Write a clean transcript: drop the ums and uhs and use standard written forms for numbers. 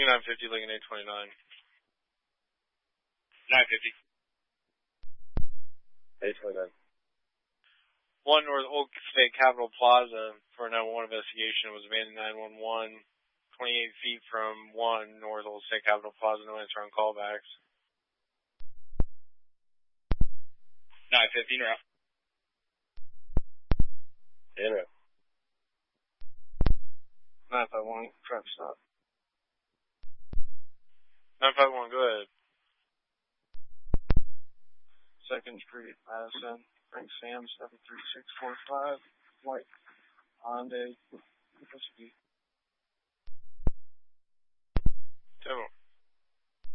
Lincoln 950, Lincoln 829. 950. 829. 1 North Oak State Capitol Plaza for a 911 investigation was abandoned 911. 28 feet from 1 North Old State Capitol Plaza, no answer on callbacks. 950, route. En route. 951, traffic stop. 951, go ahead. 2nd Street, Madison, Frank Sam, 73645, white Hyundai, Demo.